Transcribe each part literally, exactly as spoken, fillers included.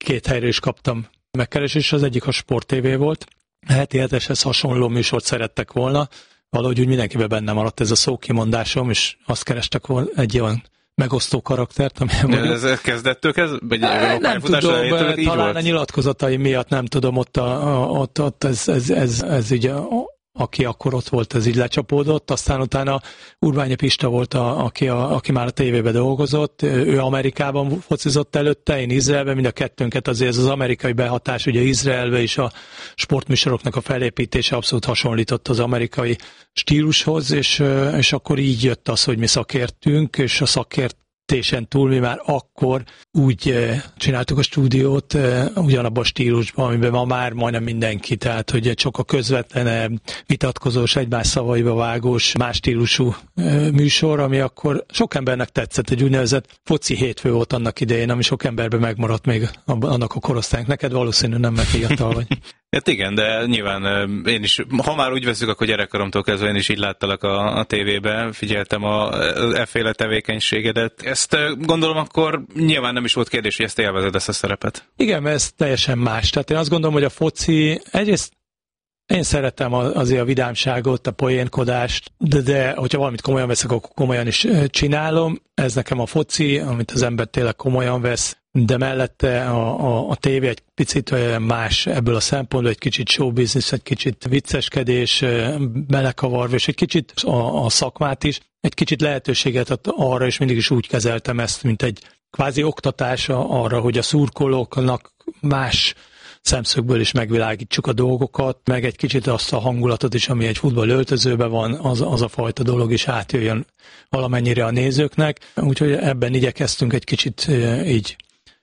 két helyről is kaptam megkeresést, az egyik a Sport té vé volt. A heti heteshez hasonló műsort szerettek volna, valahogy úgy mindenkiben benne maradt ez a szókimondásom, és azt kerestek volna egy olyan megosztó karaktert, amilyen ez kezdettől kezd? Vagy nem tudom, elejétől, talán volt? A nyilatkozatai miatt nem tudom, ott, a, a, ott, ott ez, ez, ez, ez így a, aki akkor ott volt, ez így lecsapódott, aztán utána Urbányi Pista volt, a, aki, a, aki már a tévében dolgozott, ő Amerikában focizott előtte, én Izraelben, mind a kettőnket azért ez az amerikai behatás, ugye Izraelbe is a sportműsoroknak a felépítése abszolút hasonlított az amerikai stílushoz, és, és akkor így jött az, hogy mi szakértünk, és a szakért tésen túl mi már akkor úgy csináltuk a stúdiót ugyanabban a stílusban, amiben ma már majdnem mindenki, tehát hogy csak a közvetlen vitatkozós, egymás szavaiba vágós, más stílusú műsor, ami akkor sok embernek tetszett, egy úgynevezett foci hétfő volt annak idején, ami sok emberben megmaradt még annak a korosztálynak. Neked valószínű nem, mert fiatal vagy. Hát igen, de nyilván én is, ha már úgy veszük, akkor gyerekkoromtól kezdve én is így láttalak a, a tévében, figyeltem a efféle tevékenységedet. Ezt gondolom akkor nyilván nem is volt kérdés, hogy ezt élvezed, ezt a szerepet. Igen, mert ez teljesen más. Tehát én azt gondolom, hogy a foci egyrészt én szeretem azért a vidámságot, a poénkodást, de, de hogyha valamit komolyan veszek, akkor komolyan is csinálom. Ez nekem a foci, amit az ember tényleg komolyan vesz, de mellette a, a, a tévé egy picit más ebből a szempontból, egy kicsit showbusiness, egy kicsit vicceskedés, belekavarva, és egy kicsit a, a szakmát is, egy kicsit lehetőséget ad arra, és mindig is úgy kezeltem ezt, mint egy kvázi oktatása arra, hogy a szurkolóknak más szemszögből is megvilágítsuk a dolgokat, meg egy kicsit azt a hangulatot is, ami egy futball öltözőben van, az, az a fajta dolog is átjöjjön valamennyire a nézőknek. Úgyhogy ebben igyekeztünk egy kicsit így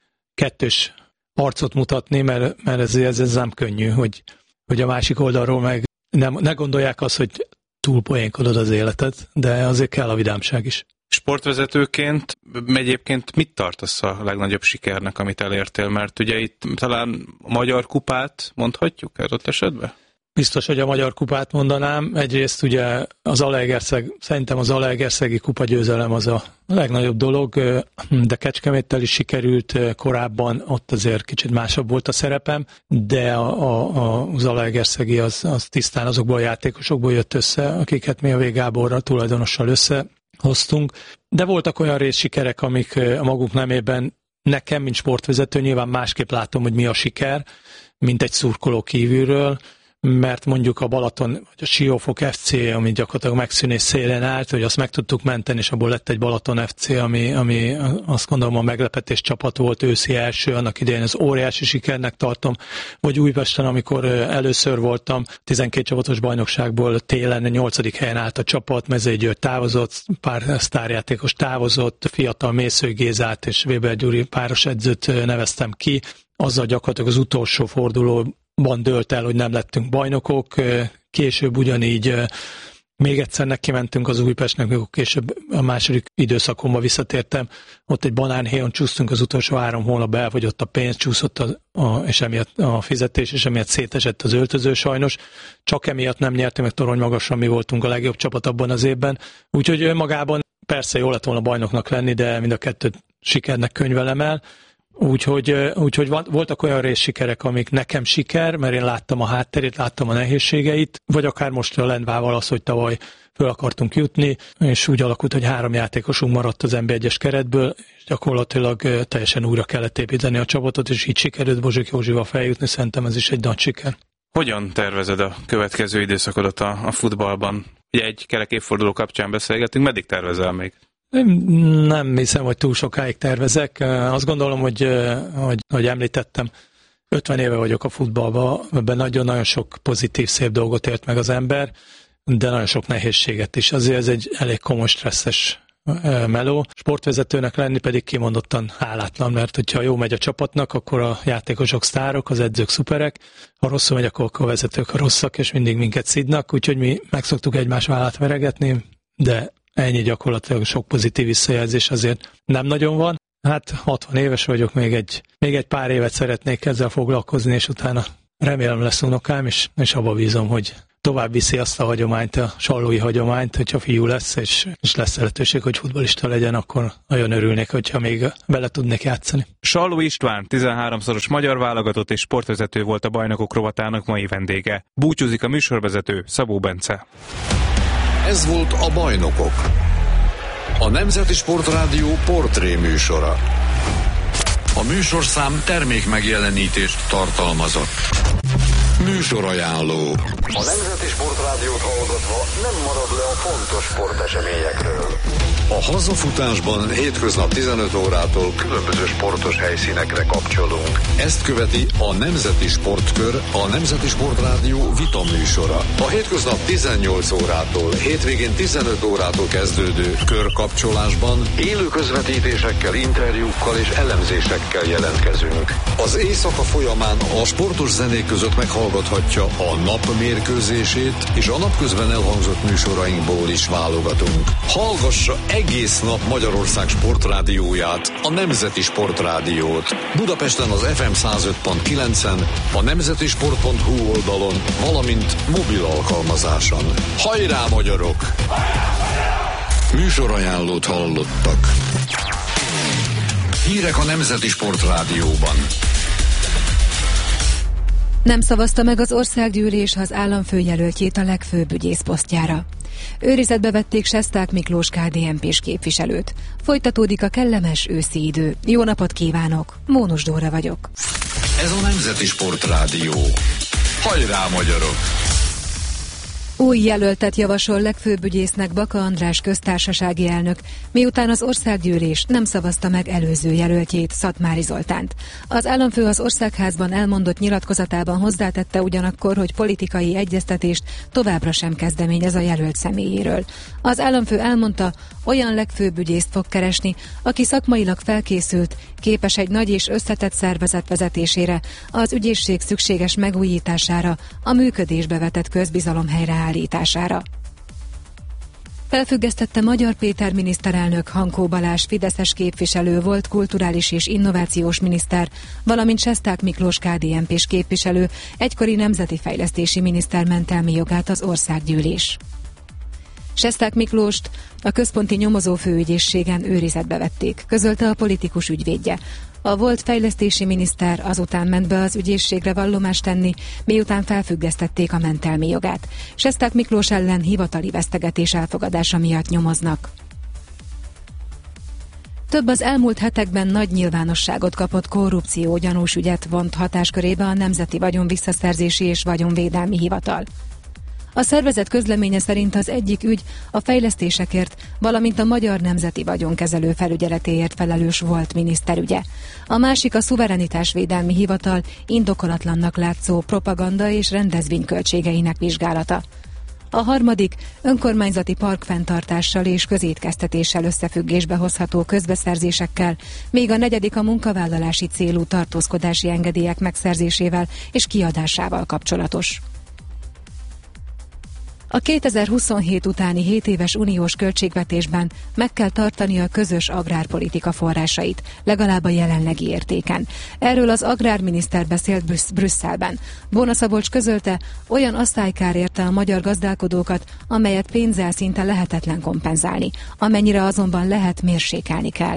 kettős arcot mutatni, mert, mert ez, ez, ez nem könnyű, hogy, hogy a másik oldalról meg nem, ne gondolják azt, hogy túlpoénkodod az életet, de azért kell a vidámság is. Sportvezetőként egyébként mit tartasz a legnagyobb sikernek, amit elértél? Mert ugye itt talán a Magyar Kupát mondhatjuk adott esetben? Biztos, hogy a Magyar Kupát mondanám. Egyrészt ugye az Zalaegerszeg, szerintem az Zalaegerszegi kupa győzelem az a legnagyobb dolog, de Kecskeméttel is sikerült korábban, ott azért kicsit másabb volt a szerepem, de a, a, a Zalaegerszegi az, az tisztán azokból a játékosokból jött össze, akiket mi a V. Gáborral tulajdonossal összehoztunk. De voltak olyan részsikerek, amik a maguk nemében nekem, mint sportvezető nyilván másképp látom, hogy mi a siker, mint egy szurkoló kívülről, mert mondjuk a Balaton, vagy a Siófok ef cé, ami gyakorlatilag megszűnés szélén állt, hogy azt meg tudtuk menteni, és abból lett egy Balaton ef cé, ami, ami azt gondolom a meglepetés csapat volt, őszi első, annak idején az óriási sikernek tartom, vagy Újpesten, amikor először voltam, tizenkét csapatos bajnokságból télen nyolcadik helyen állt a csapat, Mezei György távozott, pár sztárjátékos távozott, fiatal Mészői Gézát és Weber Gyuri páros edzőt neveztem ki, azzal gyakorlatilag az utolsó forduló ban dőlt el, hogy nem lettünk bajnokok, később ugyanígy még egyszer neki mentünk az Újpestnek, mikor később a második időszakomba visszatértem, ott egy banánhéjon csúsztunk az utolsó három hónapban, elfogyott a pénz, csúszott a, a, és emiatt a fizetés, és emiatt szétesett az öltöző sajnos, csak emiatt nem nyertünk, meg torony magasra mi voltunk a legjobb csapat abban az évben, úgyhogy önmagában persze jó lett volna bajnoknak lenni, de mind a kettőt sikernek könyvelem el. Úgyhogy, úgyhogy voltak olyan részsikerek, amik nekem siker, mert én láttam a hátterét, láttam a nehézségeit, vagy akár most a Lendvával az, hogy tavaly föl akartunk jutni, és úgy alakult, hogy három játékosunk maradt az en bé egyes keretből, és gyakorlatilag teljesen újra kellett építeni a csapatot, és így sikerült Bozsik Józsival feljutni, szerintem ez is egy nagy siker. Hogyan tervezed a következő időszakodat a, a futballban? Ugye egy kerek évforduló kapcsán beszélgetünk, meddig tervezel még? Nem hiszem, hogy túl sokáig tervezek. Azt gondolom, hogy, hogy, hogy említettem, ötven éve vagyok a futballban, ebben nagyon-nagyon sok pozitív, szép dolgot élt meg az ember, de nagyon sok nehézséget is. Azért ez egy elég komoly, stresszes meló. Sportvezetőnek lenni pedig kimondottan hálátlan, mert hogyha jó megy a csapatnak, akkor a játékosok sztárok, az edzők szuperek, ha rosszul megy, akkor a vezetők a rosszak, és mindig minket szidnak, úgyhogy mi meg szoktuk egymás vállát veregetni, de ennyi gyakorlatilag sok pozitív visszajelzés azért nem nagyon van. Hát hatvan éves vagyok, még egy, még egy pár évet szeretnék ezzel foglalkozni, és utána remélem lesz unokám, és, és abba bízom, hogy tovább viszi azt a hagyományt, a sallói hagyományt, hogyha fiú lesz, és, és lesz lehetőség, hogy futballista legyen, akkor nagyon örülnék, hogyha még vele tudnék játszani. Salló István, tizenháromszoros magyar válogatott és sportvezető volt a Bajnokok rovatának mai vendége. Búcsúzik a műsorvezető, Szabó Bence. Ez volt a Bajnokok, a Nemzeti Sportrádió portré műsora. A műsorszám termék megjelenítést tartalmazott. Műsorajánló. A Nemzeti Sportrádiót hallgatva nem marad le a fontos sporteseményekről. A hazafutásban hétköznap tizenöt órától különböző sportos helyszínekre kapcsolunk. Ezt követi a Nemzeti Sportkör, a Nemzeti Sportrádió vita műsora. A hétköznap tizennyolc órától, hétvégén tizenöt órától kezdődő körkapcsolásban élő közvetítésekkel, interjúkkal és elemzésekkel jelentkezünk. Az éjszaka folyamán a sportos zenék között meghallgathatja a nap mérkőzését, és a napközben elhangzott műsorainkból is válogatunk. Hallgassa egész nap Magyarország sportrádióját, a Nemzeti Sportrádiót. Budapesten az ef em száz öt pont kilencen, a nemzetisport pont hu oldalon, valamint mobil alkalmazáson. Hajrá, magyarok! Műsorajánlót hallottak. Hírek a Nemzeti Sportrádióban. Nem szavazta meg az országgyűlés az államfőjelöltjét a legfőbb ügyész posztjára. Őrizetbe vették Sesták Miklós ká dé en pés képviselőt. Folytatódik a kellemes őszi idő. Jó napot kívánok! Mónus Dóra vagyok. Ez a Nemzeti Sportrádió. Hajrá, magyarok! Új jelöltet javasol legfőbb ügyésznek Baka András köztársasági elnök, miután az országgyűlés nem szavazta meg előző jelöltjét, Szatmári Zoltánt. Az államfő az országházban elmondott nyilatkozatában hozzátette ugyanakkor, hogy politikai egyeztetést továbbra sem kezdeményez a jelölt személyéről. Az államfő elmondta, olyan legfőbb ügyészt fog keresni, aki szakmailag felkészült, képes egy nagy és összetett szervezet vezetésére, az ügyészség szükséges megújítására, a működésbe vetett közbizalom helyreállítására. Felfüggesztette Magyar Péter miniszterelnök, Hankó Balázs fideszes képviselő volt kulturális és innovációs miniszter, valamint Sesták Miklós ká dé en pés képviselő, egykori nemzeti fejlesztési miniszter mentelmi jogát az országgyűlés. Sesták Miklóst a központi nyomozófőügyészségen őrizetbe vették, közölte a politikus ügyvédje. A volt fejlesztési miniszter azután ment be az ügyészségre vallomást tenni, miután felfüggesztették a mentelmi jogát. Sesták Miklós ellen hivatali vesztegetés elfogadása miatt nyomoznak. Több az elmúlt hetekben nagy nyilvánosságot kapott korrupció gyanús ügyet vont hatáskörébe a Nemzeti Vagyon Visszaszerzési és Vagyonvédelmi Hivatal. A szervezet közleménye szerint az egyik ügy a fejlesztésekért, valamint a Magyar Nemzeti Vagyonkezelő felügyeletéért felelős volt miniszter ügye. A másik a Szuverenitásvédelmi Hivatal indokolatlannak látszó propaganda és rendezvényköltségeinek vizsgálata. A harmadik önkormányzati parkfenntartással és közétkeztetéssel összefüggésbe hozható közbeszerzésekkel, még a negyedik a munkavállalási célú tartózkodási engedélyek megszerzésével és kiadásával kapcsolatos. A kétezer-huszonhét utáni hét éves uniós költségvetésben meg kell tartani a közös agrárpolitika forrásait, legalább a jelenlegi értéken. Erről az agrárminiszter beszélt Brüssz- Brüsszelben. Bóna Szabolcs közölte, olyan asztálykár érte a magyar gazdálkodókat, amelyet pénzzel szinte lehetetlen kompenzálni, amennyire azonban lehet, mérsékelni kell.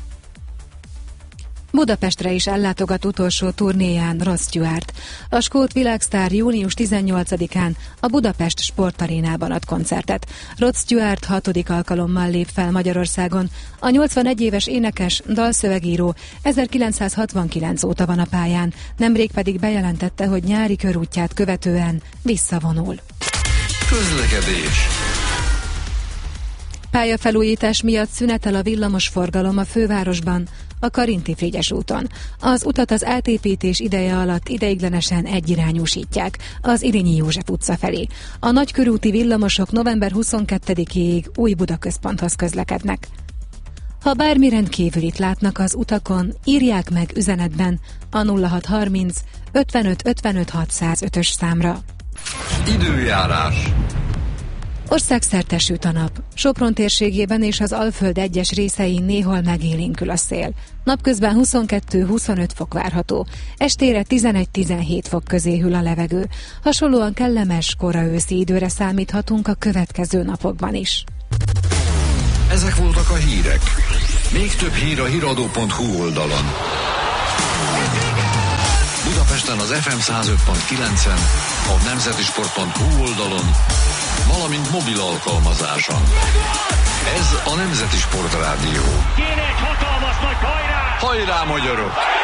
Budapestre is ellátogat utolsó turnéján Rod Stewart. A skót világsztár június tizennyolcadikán a Budapest Sportarénában ad koncertet. Rod Stewart hatodik alkalommal lép fel Magyarországon. A nyolcvanegy éves énekes, dalszövegíró ezerkilencszázhatvankilenc óta van a pályán, nemrég pedig bejelentette, hogy nyári körútját követően visszavonul. Közlekedés. Pályafelújítás miatt szünetel a villamos forgalom a fővárosban, a Karinti-Frigyes úton. Az utat az átépítés ideje alatt ideiglenesen egyirányúsítják, az Irinyi József utca felé. A nagykörúti villamosok november huszonkettedikéig Új Buda központhoz közlekednek. Ha bármi rendkívülit látnak az utakon, írják meg üzenetben a nulla hatszázharminc ötvenöt ötvenöt hatszázötös számra. Időjárás. Országszerte süt a nap. Sopron térségében és az Alföld egyes részein néhol megélénkül a szél. Napközben huszonkettő-huszonöt fok várható. Estére tizenegy-tizenhét fok közé hűl a levegő. Hasonlóan kellemes, kora őszi időre számíthatunk a következő napokban is. Ezek voltak a hírek. Még több hír a híradó pont hu oldalon. Budapesten az ef em száz öt pont kilencen, a nemzetisport pont hu oldalon, valamint mobil alkalmazáson. Ez a Nemzeti Sport Rádió. Kéne egy hatalmas nagy hajrá! Hajrá, magyarok!